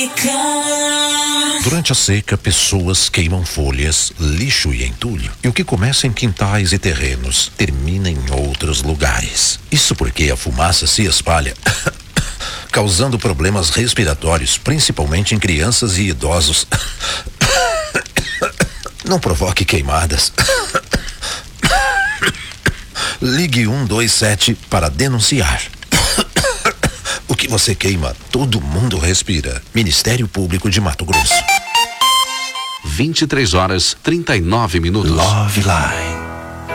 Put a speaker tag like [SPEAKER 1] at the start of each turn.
[SPEAKER 1] Durante a seca, pessoas queimam folhas, lixo e entulho. E o que começa em quintais e terrenos, termina em outros lugares. Isso porque a fumaça se espalha, causando problemas respiratórios, principalmente em crianças e idosos. Não provoque queimadas. Ligue 127 para denunciar. O que você queima, todo mundo respira. Ministério Público de Mato Grosso.
[SPEAKER 2] 23h39.
[SPEAKER 1] Love Line.